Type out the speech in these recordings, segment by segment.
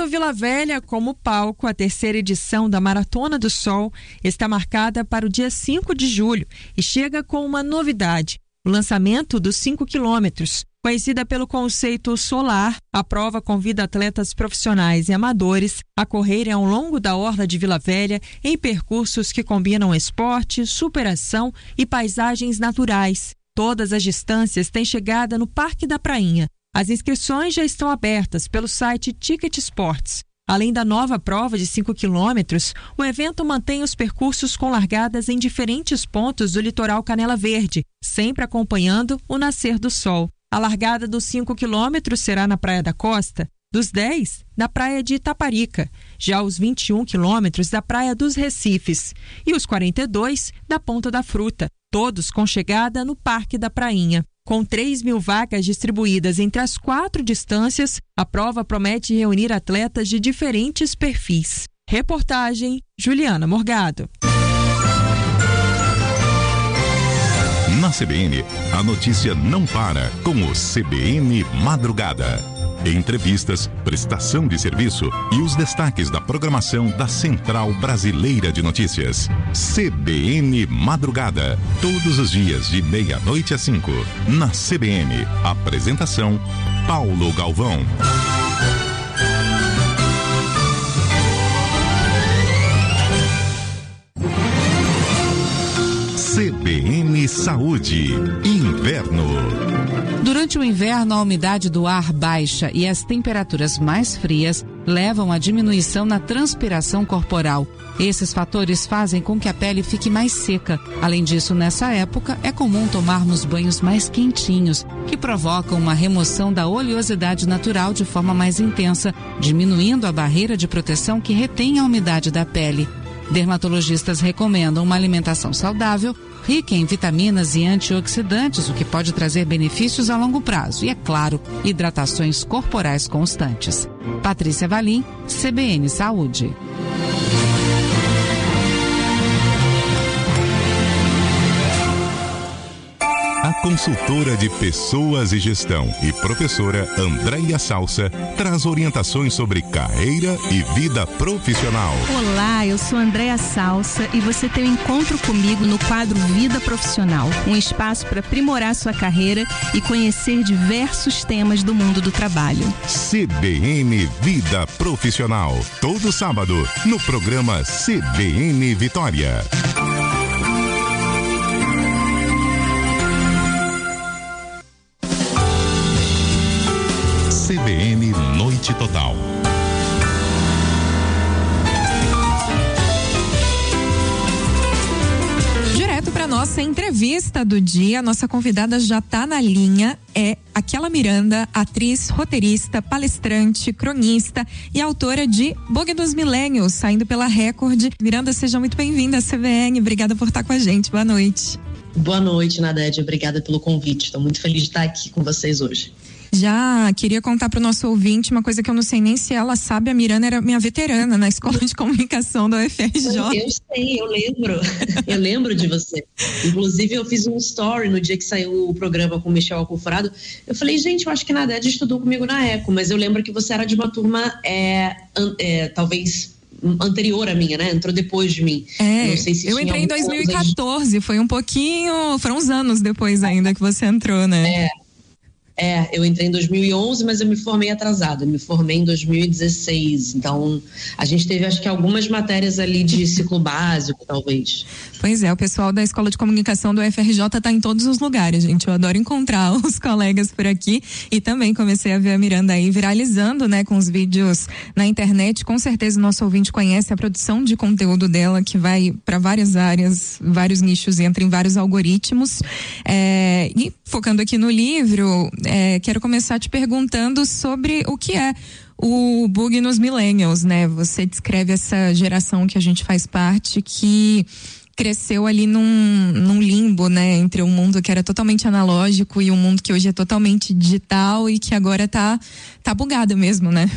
Vila Velha como palco, a terceira edição da Maratona do Sol está marcada para o dia 5 de julho e chega com uma novidade: o lançamento dos 5 quilômetros. Conhecida pelo conceito solar, a prova convida atletas profissionais e amadores a correrem ao longo da orla de Vila Velha em percursos que combinam esporte, superação e paisagens naturais. Todas as distâncias têm chegada no Parque da Prainha. As inscrições já estão abertas pelo site Ticket Sports. Além da nova prova de 5 quilômetros, o evento mantém os percursos com largadas em diferentes pontos do litoral Canela Verde, sempre acompanhando o nascer do sol. A largada dos 5 quilômetros será na Praia da Costa, dos 10 na Praia de Itaparica, já os 21 quilômetros da Praia dos Recifes e os 42 da Ponta da Fruta, todos com chegada no Parque da Prainha. Com 3.000 vagas distribuídas entre as 4 distâncias, a prova promete reunir atletas de diferentes perfis. Reportagem Juliana Morgado. Na CBN, a notícia não para com o CBN Madrugada. Entrevistas, prestação de serviço e os destaques da programação da Central Brasileira de Notícias. CBN Madrugada. Todos os dias de 00:30 às 5. Na CBN. Apresentação: Paulo Galvão. CBN Saúde. Inverno. Durante o inverno, a umidade do ar baixa e as temperaturas mais frias levam à diminuição na transpiração corporal. Esses fatores fazem com que a pele fique mais seca. Além disso, nessa época, é comum tomarmos banhos mais quentinhos, que provocam uma remoção da oleosidade natural de forma mais intensa, diminuindo a barreira de proteção que retém a umidade da pele. Dermatologistas recomendam uma alimentação saudável, rica em vitaminas e antioxidantes, o que pode trazer benefícios a longo prazo. E, é claro, hidratações corporais constantes. Patrícia Valim, CBN Saúde. A consultora de pessoas e gestão e professora Andréia Salsa traz orientações sobre carreira e vida profissional. Olá, eu sou Andréia Salsa e você tem um encontro comigo no quadro Vida Profissional, um espaço para aprimorar sua carreira e conhecer diversos temas do mundo do trabalho. CBN Vida Profissional, todo sábado no programa CBN Vitória. CBN Noite Total. Direto para nossa entrevista do dia, nossa convidada já está na linha, é Aquela Miranda, atriz, roteirista, palestrante, cronista e autora de Bug dos Millennials, saindo pela Record. Miranda, seja muito bem-vinda à CBN, obrigada por estar com a gente, boa noite. Boa noite, Nadete, obrigada pelo convite, estou muito feliz de estar aqui com vocês hoje. Já queria contar para o nosso ouvinte uma coisa que eu não sei nem se ela sabe. A Miranda era minha veterana na Escola de Comunicação da UFRJ. Eu sei, eu lembro de você. Inclusive eu fiz um story no dia que saiu o programa com o Michel Alcoforado. Eu falei, gente, eu acho que Nadete estudou comigo na ECO, mas eu lembro que você era de uma turma talvez anterior à minha, né? Entrou depois de mim. Não sei se eu entrei em 2014, foi um pouquinho, foram uns anos depois ainda que você entrou, né? Eu entrei em 2011, mas eu me formei atrasada, me formei em 2016, então a gente teve acho que algumas matérias ali de ciclo básico, talvez. Pois é, o pessoal da Escola de Comunicação do UFRJ tá em todos os lugares, gente, eu adoro encontrar os colegas por aqui e também comecei a ver a Miranda aí viralizando, né, com os vídeos na internet. Com certeza o nosso ouvinte conhece a produção de conteúdo dela, que vai para várias áreas, vários nichos e entra em vários algoritmos. E focando aqui no livro, quero começar te perguntando sobre o que é o Bug nos Millennials, né? Você descreve essa geração que a gente faz parte, que cresceu ali num limbo, né? Entre um mundo que era totalmente analógico e um mundo que hoje é totalmente digital e que agora tá bugado mesmo, né?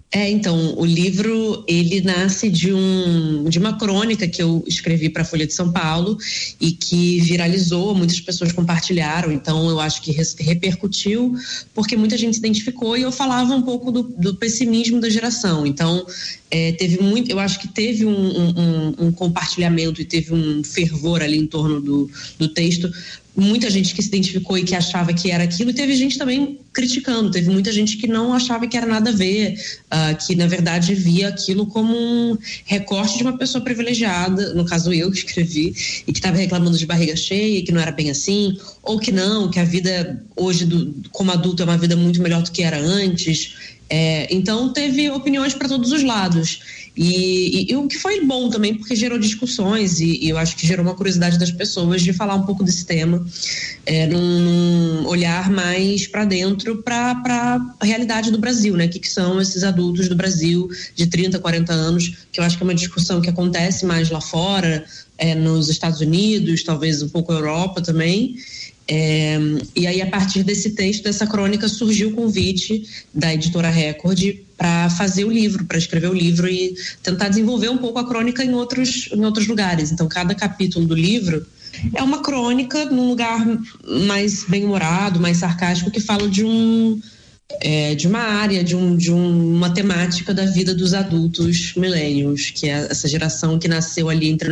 Então, o livro, ele nasce de uma crônica que eu escrevi para a Folha de São Paulo e que viralizou, muitas pessoas compartilharam, então eu acho que repercutiu, porque muita gente se identificou e eu falava um pouco do pessimismo da geração. Então, eu acho que teve um compartilhamento e teve um fervor ali em torno do texto. Muita gente que se identificou e que achava que era aquilo, e teve gente também criticando, teve muita gente que não achava que era nada a ver, que na verdade via aquilo como um recorte de uma pessoa privilegiada, no caso eu que escrevi, e que estava reclamando de barriga cheia, que não era bem assim, ou que não, que a vida hoje como adulto é uma vida muito melhor do que era antes. Então teve opiniões para todos os lados. E o que foi bom também, porque gerou discussões e eu acho que gerou uma curiosidade das pessoas de falar um pouco desse tema, num olhar mais para dentro, para a realidade do Brasil, né? O que são esses adultos do Brasil de 30, 40 anos, que eu acho que é uma discussão que acontece mais lá fora, nos Estados Unidos, talvez um pouco Europa também. E aí, a partir desse texto, dessa crônica, surgiu o convite da editora Record para fazer o livro, para escrever o livro e tentar desenvolver um pouco a crônica em outros lugares. Então, cada capítulo do livro é uma crônica num lugar mais bem-humorado, mais sarcástico, que fala de uma área, de uma temática da vida dos adultos millennials, que é essa geração que nasceu ali entre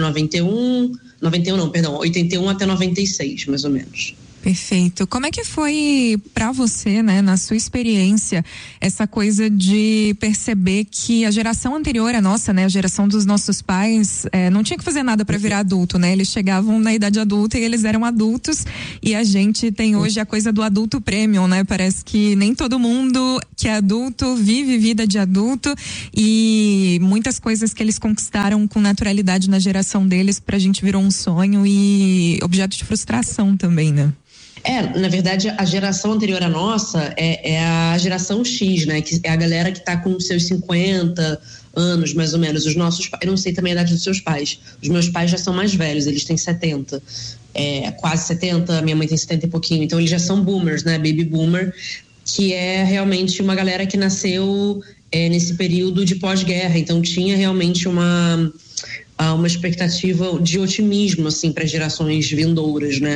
81 até 96, mais ou menos. Perfeito. Como é que foi para você, né, na sua experiência, essa coisa de perceber que a geração anterior à nossa, né, a geração dos nossos pais, não tinha que fazer nada para virar adulto, né? Eles chegavam na idade adulta e eles eram adultos, e a gente tem hoje a coisa do adulto premium, né? Parece que nem todo mundo que é adulto vive vida de adulto, e muitas coisas que eles conquistaram com naturalidade na geração deles, pra gente virou um sonho e objeto de frustração também, né? Na verdade, a geração anterior à nossa é a geração X, né? Que é a galera que está com seus 50 anos, mais ou menos. Os nossos pais, eu não sei também a idade dos seus pais. Os meus pais já são mais velhos, eles têm 70, quase 70, minha mãe tem 70 e pouquinho. Então, eles já são boomers, né? Baby boomer, que é realmente uma galera que nasceu nesse período de pós-guerra. Então, tinha realmente uma expectativa de otimismo, assim, para gerações vindouras, né?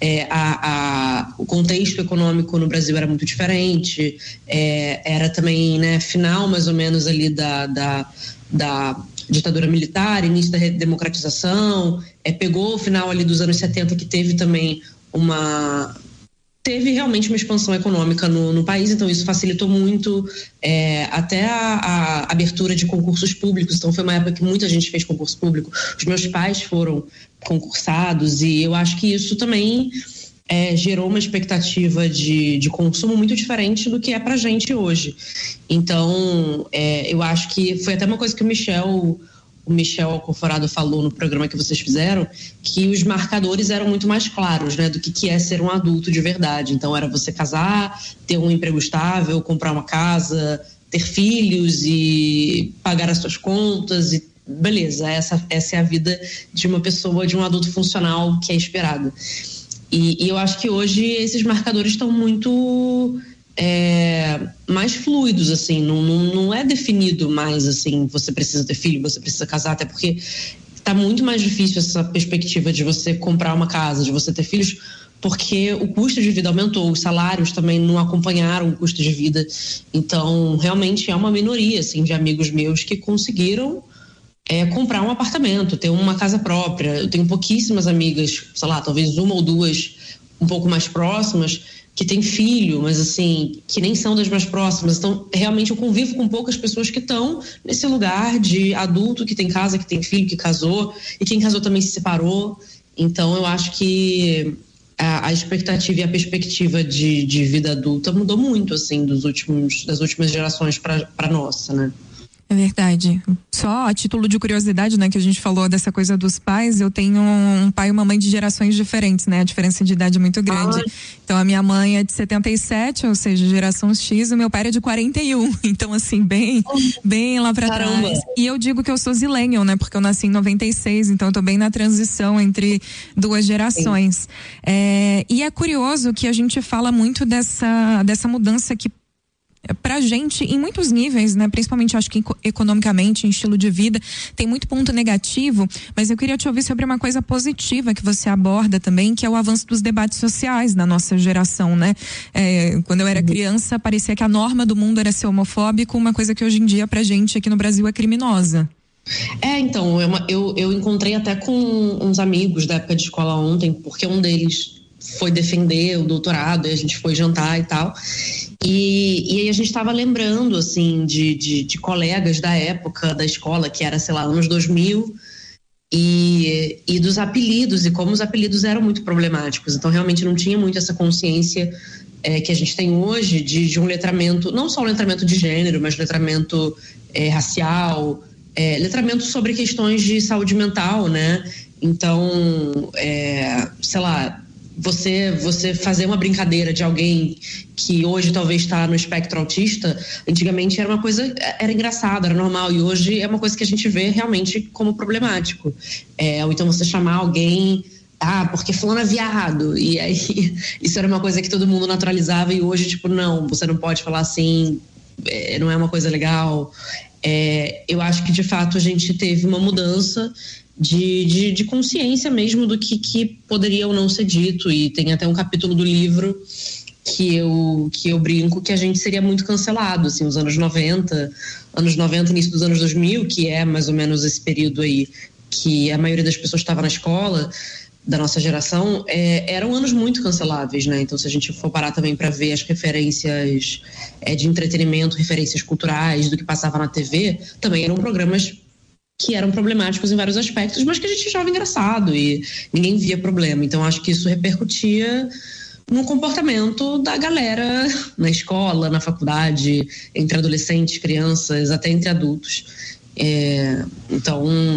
O contexto econômico no Brasil era muito diferente, era também, né, final mais ou menos ali da ditadura militar, início da redemocratização, pegou o final ali dos anos 70, que teve também teve realmente uma expansão econômica no país, então isso facilitou muito até a abertura de concursos públicos. Então foi uma época que muita gente fez concurso público, os meus pais foram concursados, e eu acho que isso também gerou uma expectativa de consumo muito diferente do que é pra gente hoje. Então eu acho que foi até uma coisa que o Michel Alcoforado falou no programa que vocês fizeram, que os marcadores eram muito mais claros, né, do que é ser um adulto de verdade. Então era você casar, ter um emprego estável, comprar uma casa, ter filhos e pagar as suas contas, e beleza, essa é a vida de uma pessoa, de um adulto funcional que é esperada. E eu acho que hoje esses marcadores estão muito mais fluidos, assim, não é definido mais, assim, você precisa ter filho, você precisa casar, até porque está muito mais difícil essa perspectiva de você comprar uma casa, de você ter filhos, porque o custo de vida aumentou, os salários também não acompanharam o custo de vida. Então realmente é uma minoria, assim, de amigos meus que conseguiram comprar um apartamento, ter uma casa própria. Eu tenho pouquíssimas amigas, sei lá, talvez uma ou duas um pouco mais próximas, que tem filho, mas assim, que nem são das mais próximas. Então, realmente eu convivo com poucas pessoas que estão nesse lugar de adulto que tem casa, que tem filho, que casou, e quem casou também se separou. Então, eu acho que a expectativa e a perspectiva de vida adulta mudou muito, assim, das últimas gerações para nossa, né? É verdade. Só a título de curiosidade, né, que a gente falou dessa coisa dos pais, eu tenho um pai e uma mãe de gerações diferentes, né? A diferença de idade é muito grande. Então a minha mãe é de 77, ou seja, geração X, e o meu pai é de 41. Então assim, bem lá pra trás. E eu digo que eu sou zillennial, né? Porque eu nasci em 96, então eu tô bem na transição entre duas pra gente, em muitos níveis, né? Principalmente, acho que economicamente, em estilo de vida, tem muito ponto negativo, mas eu queria te ouvir sobre uma coisa positiva que você aborda também, que é o avanço dos debates sociais na nossa geração, né? Quando eu era criança, parecia que a norma do mundo era ser homofóbico, uma coisa que hoje em dia, pra gente aqui no Brasil, é criminosa. Então, eu encontrei até com uns amigos da época de escola ontem, porque um deles foi defender o doutorado, e a gente foi jantar e tal. E aí a gente estava lembrando, assim, de colegas da época da escola, que era, sei lá, anos 2000, e dos apelidos, e como os apelidos eram muito problemáticos. Então, realmente não tinha muito essa consciência que a gente tem hoje de um letramento, não só um letramento de gênero, mas letramento racial, letramento sobre questões de saúde mental, né? Então, sei lá, você fazer uma brincadeira de alguém que hoje talvez está no espectro autista, antigamente era uma coisa, era engraçado, era normal, e hoje é uma coisa que a gente vê realmente como problemático. Ou então você chamar alguém, porque fulano é viado, e aí isso era uma coisa que todo mundo naturalizava, e hoje, tipo, não, você não pode falar assim, não é uma coisa legal. Eu acho que de fato a gente teve uma mudança de consciência mesmo do que poderia ou não ser dito, e tem até um capítulo do livro que eu brinco que a gente seria muito cancelado, assim, os anos 90, início dos anos 2000, que é mais ou menos esse período aí que a maioria das pessoas estava na escola, da nossa geração, eram anos muito canceláveis, né? Então, se a gente for parar também para ver as referências de entretenimento, referências culturais do que passava na TV, também eram programas que eram problemáticos em vários aspectos, mas que a gente achava engraçado e ninguém via problema. Então, acho que isso repercutia no comportamento da galera na escola, na faculdade, entre adolescentes, crianças, até entre adultos. Então,